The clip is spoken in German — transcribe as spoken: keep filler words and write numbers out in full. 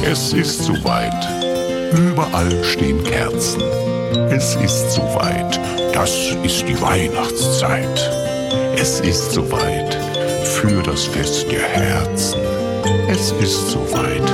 Es ist soweit. Überall stehen Kerzen. Es ist soweit. Das ist die Weihnachtszeit. Es ist soweit für das Fest der Herzen. Es ist soweit.